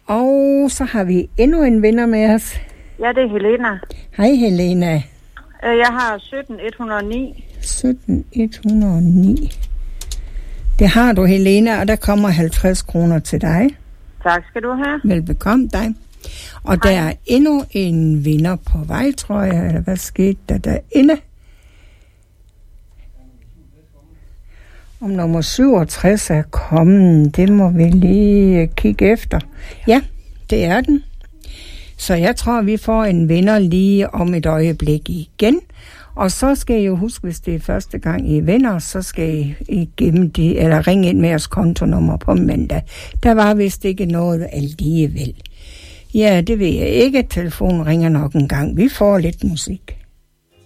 Og så har vi endnu en vinder med os. Ja, det er Helena. Hej Helena. Jeg har 17109. 17109. Det har du, Helena, og der kommer 50 kroner til dig. Tak skal du have. Velbekomme dig. Og Hej. der er endnu en vinder på vej, tror jeg. Eller hvad skete der derinde? Om nummer 67 er kommet, det må vi lige kigge efter. Ja, det er den. Så jeg tror, vi får en vinder lige om et øjeblik igen. Og så skal I jo huske, hvis det er første gang I vinder, så skal I gemme det, eller ringe ind med jeres kontonummer på mandag. Der var vist ikke noget alligevel. Ja, det ved jeg ikke. Telefonen ringer nok en gang. Vi får lidt musik.